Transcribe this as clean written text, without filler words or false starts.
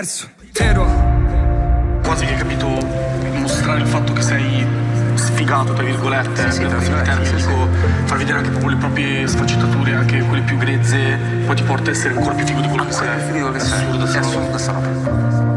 perso, Tero. Quasi che hai capito, mostrare il fatto che sei sfigato, tra virgolette, dico, far vedere anche proprio le proprie sfaccettature, anche quelle più grezze, poi ti porta a essere ancora più figo di quello che sei. È assurdo sta roba.